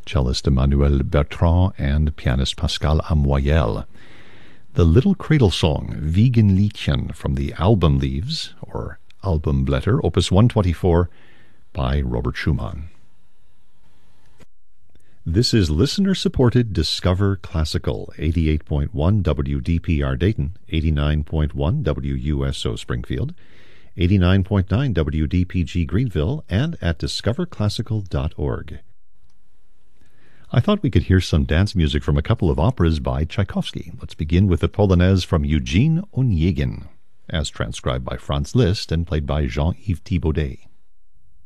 cellist Emmanuel Bertrand and pianist Pascal Amoyel. The Little Cradle Song, Wiegenliedchen, from the Album Leaves, or Albumblätter, Opus 124, by Robert Schumann. This is listener-supported Discover Classical, 88.1 WDPR Dayton, 89.1 WUSO Springfield, 89.9 WDPG Greenville, and at discoverclassical.org. I thought we could hear some dance music from a couple of operas by Tchaikovsky. Let's begin with the Polonaise from Eugene Onegin, as transcribed by Franz Liszt and played by Jean-Yves Thibaudet.